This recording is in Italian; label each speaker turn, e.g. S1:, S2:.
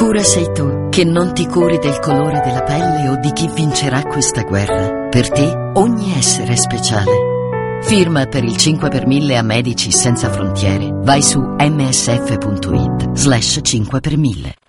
S1: cura sei tu, che non ti curi del colore della pelle o di chi vincerà questa guerra. Per te ogni essere è speciale. Firma per il 5 per 1000 a Medici Senza Frontiere. Vai su msf.it/5 per 1000.